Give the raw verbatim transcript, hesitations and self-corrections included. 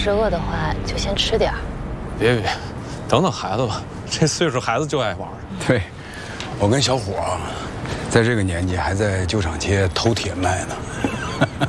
是饿的话，就先吃点儿。 别别，等等孩子吧，这岁数孩子就爱玩。 对，我跟小伙在这个年纪还在旧厂街偷铁卖呢。